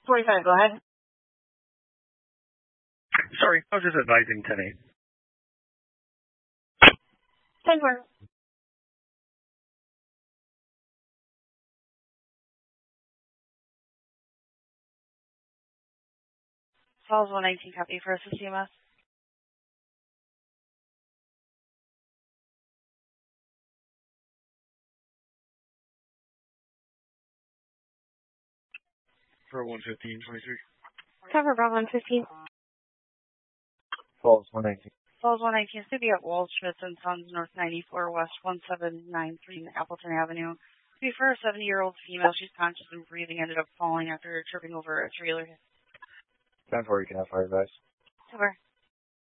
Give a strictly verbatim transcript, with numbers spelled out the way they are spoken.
forty-five, go ahead. Sorry, I was just advising ten eight. ten four. Falls one nineteen, copy for C M S. For one fifteen twenty-three. Cover Bravo one fifteen. Falls one nineteen. Falls one nineteen, City at Waldschmidt and Sons, North ninety-four West one seven nine three, Appleton Avenue. To be for a seventy-year-old female, she's conscious and breathing, ended up falling after tripping over a trailer. ten four, you can have fire advice. Cover.